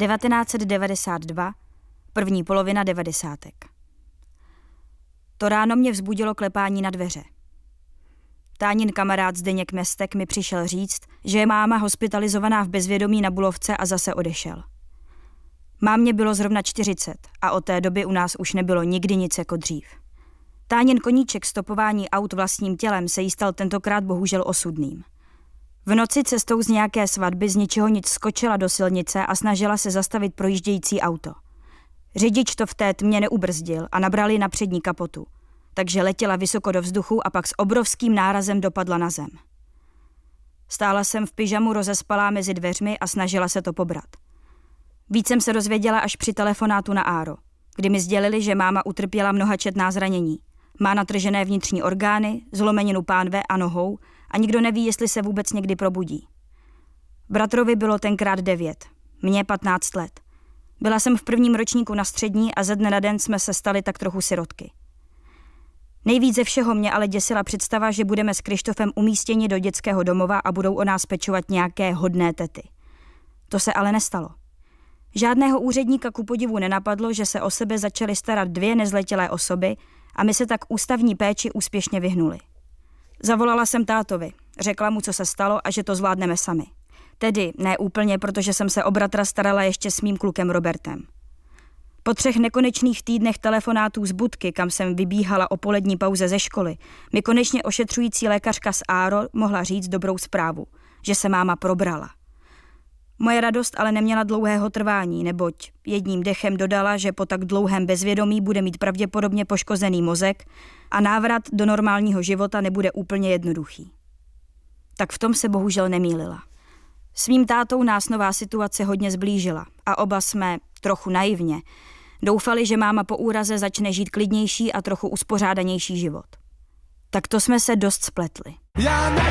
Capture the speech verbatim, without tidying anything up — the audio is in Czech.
devatenáct set devadesát dva, první polovina devadesátek. To ráno mě vzbudilo klepání na dveře. Tánin kamarád Zdeněk Mestek mi přišel říct, že je máma hospitalizovaná v bezvědomí na Bulovce a zase odešel. Mámě bylo zrovna čtyřicet a od té doby u nás už nebylo nikdy nic jako dřív. Tánin koníček stopování aut vlastním tělem se jí stal tentokrát bohužel osudným. V noci cestou z nějaké svatby z ničeho nic skočila do silnice a snažila se zastavit projíždějící auto. Řidič to v té tmě neubrzdil a nabral ji na přední kapotu, takže letěla vysoko do vzduchu a pak s obrovským nárazem dopadla na zem. Stála jsem v pyžamu rozespalá mezi dveřmi a snažila se to pobrat. Víc jsem se dozvěděla až při telefonátu na Áro, kdy mi sdělili, že máma utrpěla mnohačetná zranění. Má natržené vnitřní orgány, zlomeninu pánve a nohou a nikdo neví, jestli se vůbec někdy probudí. Bratrovi bylo tenkrát devět, mně patnáct let. Byla jsem v prvním ročníku na střední a ze dne na den jsme se stali tak trochu sirotky. Nejvíc ze všeho mě ale děsila představa, že budeme s Krištofem umístěni do dětského domova a budou o nás pečovat nějaké hodné tety. To se ale nestalo. Žádného úředníka ku podivu nenapadlo, že se o sebe začaly starat dvě nezletilé osoby a my se tak ústavní péči úspěšně vyhnuli. Zavolala jsem tátovi, řekla mu, co se stalo a že to zvládneme sami. Tedy ne úplně, protože jsem se o bratra starala ještě s mým klukem Robertem. Po třech nekonečných týdnech telefonátů z budky, kam jsem vybíhala o polední pauze ze školy, mi konečně ošetřující lékařka z Áro mohla říct dobrou zprávu, že se máma probrala. Moje radost ale neměla dlouhého trvání, neboť jedním dechem dodala, že po tak dlouhém bezvědomí bude mít pravděpodobně poškozený mozek a návrat do normálního života nebude úplně jednoduchý. Tak v tom se bohužel nemýlila. S mým tátou nás nová situace hodně zblížila a oba jsme, trochu naivně, doufali, že máma po úraze začne žít klidnější a trochu uspořádanější život. Tak to jsme se dost spletli.